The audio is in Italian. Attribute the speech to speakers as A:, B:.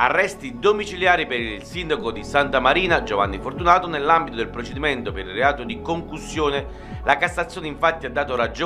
A: Arresti domiciliari per il sindaco di Santa Marina, Giovanni Fortunato, nell'ambito del procedimento per il reato di concussione. La Cassazione infatti ha dato ragione